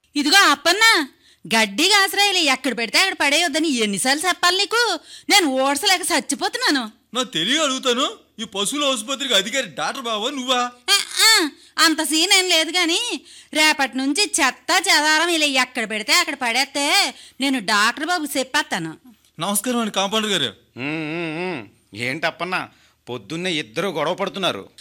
ఇదిగో అప్పన్న, గడ్డి గాసరాయిలు ఎక్కడ పెడితే అక్కడ పడేయొద్దని ఎన్నిసార్లు చెప్పాలి నీకు? నేను ఓడ్సలేక చచ్చిపోతున్నాను. నా తెలియ అడుగుతాను, ఈ పశువుల ఆసుపత్రికి అధికారి డాక్టర్ బావా నువ్వా? ఆ, ఆ, అంత సీన్ ఏం లేదు గాని రేపటి నుంచి చెత్త చెదారం ఇలా ఎక్కడ పెడితే అక్కడ పడేస్తే నేను డాక్టర్ బాబుకి చెప్పేస్తాను. నమస్కారం అండి కాంపౌండర్ గారు. ఏంటప్పన్నా పొద్దున్నే ఇద్దరు గొడవ పడుతున్నారు?